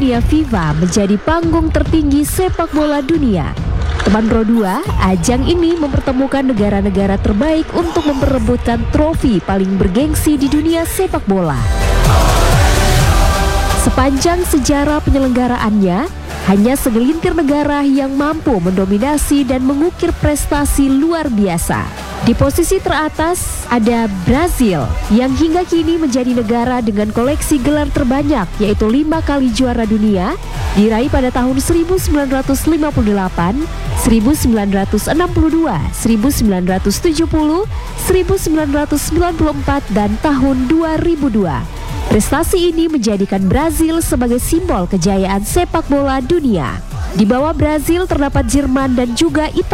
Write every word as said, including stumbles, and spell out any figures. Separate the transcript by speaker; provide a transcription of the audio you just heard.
Speaker 1: dunia FIFA menjadi panggung tertinggi sepak bola dunia. Teman Pro dua, ajang ini mempertemukan negara-negara terbaik untuk memperebutkan trofi paling bergengsi di dunia sepak bola. Sepanjang sejarah penyelenggaraannya, hanya segelintir negara yang mampu mendominasi dan mengukir prestasi luar biasa. Di posisi teratas ada Brazil yang hingga kini menjadi negara dengan koleksi gelar terbanyak, yaitu lima kali juara dunia, diraih pada tahun seribu sembilan ratus lima puluh delapan, seribu sembilan ratus enam puluh dua, seribu sembilan ratus tujuh puluh, seribu sembilan ratus sembilan puluh empat, dan tahun dua ribu dua. Prestasi ini menjadikan Brazil sebagai simbol kejayaan sepak bola dunia. Di bawah Brazil terdapat Jerman dan juga Italia.